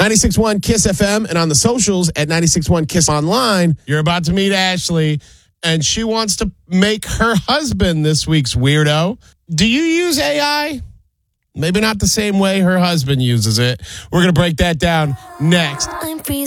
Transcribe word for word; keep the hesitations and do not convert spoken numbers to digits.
ninety-six point one Kiss F M and on the socials at ninety-six point one Kiss Online. You're about to meet Ashley, and she wants to make her husband this week's weirdo. Do you use A I? Maybe not the same way her husband uses it. We're going to break that down next.